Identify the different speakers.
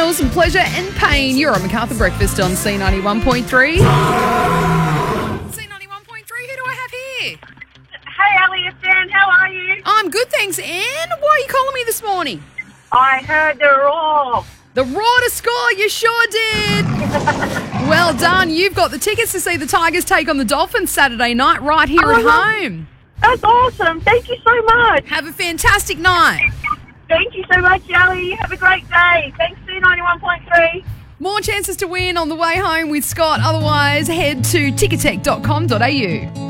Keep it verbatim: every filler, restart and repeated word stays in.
Speaker 1: thrills and pleasure and pain. You're on MacArthur Breakfast on C ninety-one point three. C ninety-one point three, who do I have here?
Speaker 2: Hey, Ali, it's Dan. How are you?
Speaker 1: I'm good, thanks, Anne. Why are you calling me this morning?
Speaker 2: I heard the roar.
Speaker 1: The roar to score, you sure did. Well done. You've got the tickets to see the Tigers take on the Dolphins Saturday night right here at home.
Speaker 2: That's awesome. Thank you so much.
Speaker 1: Have a fantastic night.
Speaker 2: Thank you so much, Ali. Have a great day. Thanks, C ninety-one point three.
Speaker 1: More chances to win on the way home with Scott. Otherwise, head to ticketek dot com dot a u.